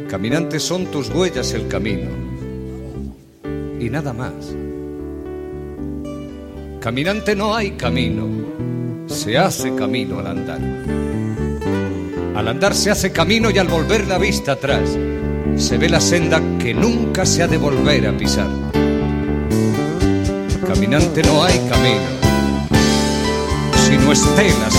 Caminante, son tus huellas el camino y nada más. Caminante, no hay camino, se hace camino al andar. Al andar se hace camino y al volver la vista atrás se ve la senda que nunca se ha de volver a pisar. Caminante, no hay camino, sino estelas